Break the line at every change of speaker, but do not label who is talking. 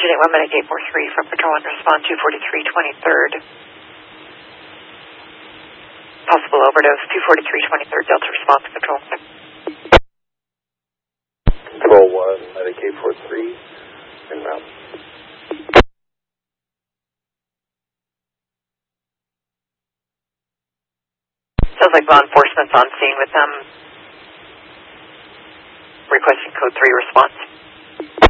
Unit 1 Medic 843 from Patrol 1, respond 243 23rd. Possible overdose, 243 23rd, Delta response Control.
Control 1, Medic 843, en route.
Sounds like law enforcement's on scene with them. Requesting code 3 response.